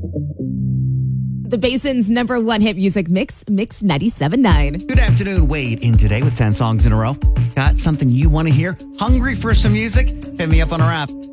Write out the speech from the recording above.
The Basin's number one hit music mix, Mix 97.9. Good afternoon, Wade in today with 10 songs in a row. Got something you want to hear? Hungry for some music? Hit me up on our app.